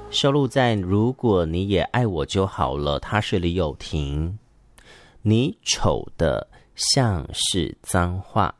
收录在《如果你也爱我就好了》，他是李友廷。你丑的像是脏话，